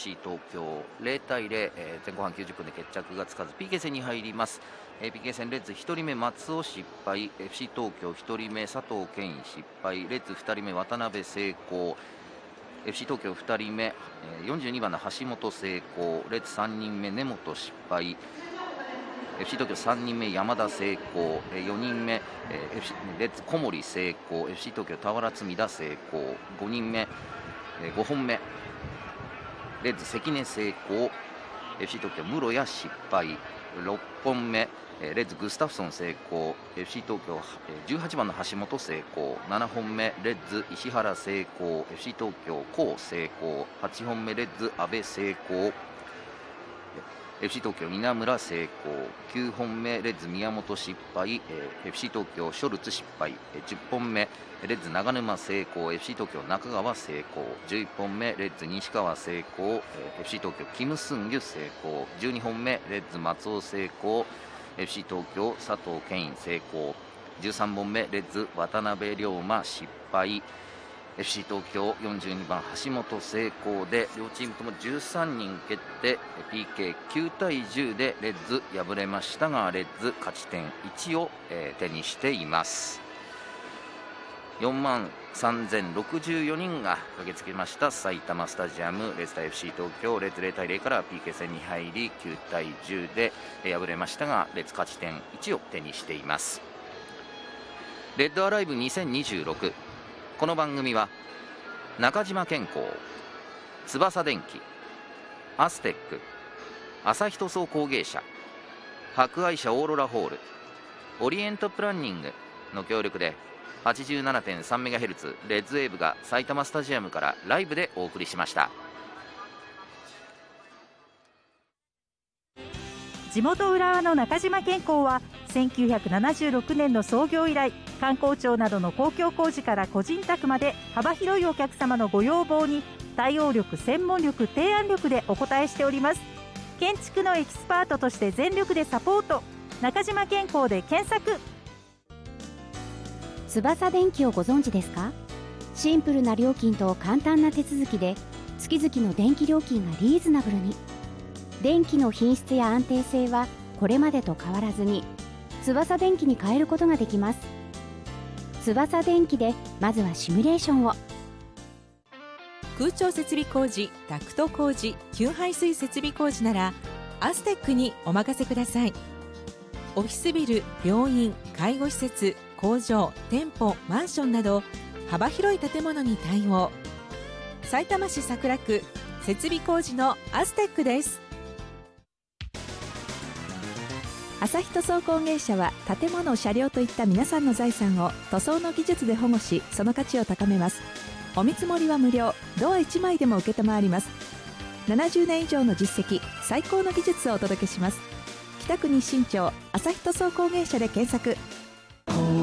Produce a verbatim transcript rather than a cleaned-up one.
シー 東京ゼロたいゼロ、えー、前後半きゅうじゅっぷんで決着がつかず ピーケー 戦に入ります。えー、ピーケー 戦レッズひとりめ松尾失敗、 エフシー 東京ひとりめ佐藤健失敗、レッズふたりめ渡辺成功、 エフシー 東京ふたりめ、えー、よんじゅうにばんの橋本成功、レッズさんにんめ根本失敗、 エフシー 東京さんにんめ山田成功、よにんめ、えー、エフシー レッズ小森成功、 エフシー 東京俵積田成功、ごにんめ、えー、ごほんめレッズ関根成功、 エフシー 東京室谷失敗、ろっぽんめレッズグスタフソン成功、 エフシー 東京じゅうはちばんの橋本成功、ななほんめレッズ石原成功、 エフシー 東京高成功、はちほんめレッズ阿部成功、エフシー 東京稲村成功、きゅうほんめレッズ宮本失敗、エフシー 東京ショルツ失敗、じゅっぽんめレッズ長沼成功、 エフシー 東京中川成功、じゅういっぽんめレッズ西川成功、 エフシー 東京キムスンギュ成功、じゅうにほんめレッズ松尾成功、 エフシー 東京佐藤健成功、じゅうさんぼんめレッズ渡辺龍馬失敗、 エフシー 東京よんじゅうにばん橋本成功で両チームともじゅうさんにん蹴って ピーケーきゅうたいじゅうでレッズ敗れましたが、レッズ勝ち点いちを、えー、手にしています。よんまんさんぜんろくじゅうよにんが駆けつけました埼玉スタジアム、レッズ対 エフシー 東京、レッズゼロたいゼロから ピーケー 戦に入りきゅうたいじゅうで敗れましたが、レッズ勝ち点いちを手にしています。レッドアライブにせんにじゅうろく、この番組は中島健康、翼電機、アステック、朝日塗装工芸社、博愛社オーロラホール、オリエントプランニングの協力で はちじゅうななてんさんメガヘルツ レッズウェーブが埼玉スタジアムからライブでお送りしました。 地元浦和の中島健康はせんきゅうひゃくななじゅうろくねんの創業以来、観光庁などの公共工事から個人宅まで幅広いお客様のご要望に対応力、専門力、提案力でお応えしております。建築のエキスパートとして全力でサポート、中島健康で検索。 翼電機をご存知ですか？シンプルな料金と簡単な手続きで月々の電気料金がリーズナブルに。電気の品質や安定性はこれまでと変わらずに翼電機に変えることができます。翼電機でまずはシミュレーションを。 空調設備工事、ダクト工事、給排水設備工事ならアステックにお任せください。オフィスビル、病院、介護施設、工場、店舗、マンションなど幅広い建物に対応。さいたま市桜区設備工事のアステックです。朝日塗装工芸社は建物、車両といった皆さんの財産を塗装の技術で保護し、その価値を高めます。お見積もりは無料、ドアいちまいでも受けたまわります。ななじゅうねん以上の実績、最高の技術をお届けします。北区日清町朝日塗装工芸社で検索。